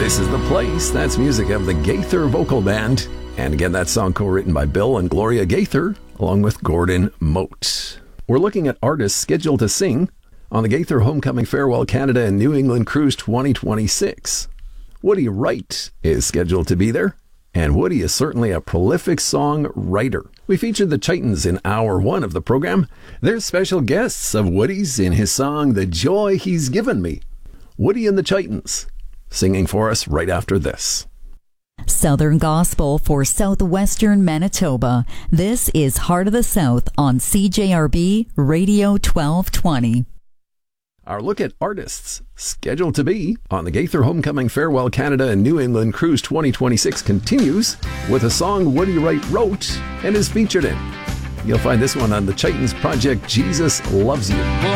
This is the Place. That's music of the Gaither Vocal Band. And again, that song co-written by Bill and Gloria Gaither, along with Gordon Mote. We're looking at artists scheduled to sing on the Gaither Homecoming Farewell Canada and New England Cruise 2026. Woody Wright is scheduled to be there, and Woody is certainly a prolific songwriter. We featured the Chitons in hour 1 of the program. They're special guests of Woody's in his song, The Joy He's Given Me. Woody and the Chitons singing for us right after this. Southern Gospel for Southwestern Manitoba. This is Heart of the South on CJRB Radio 1220. Our look at artists scheduled to be on the Gaither Homecoming Farewell Canada and New England Cruise 2026 continues with a song Woody Wright wrote and is featured in. You'll find this one on the Chitons project Jesus Loves You.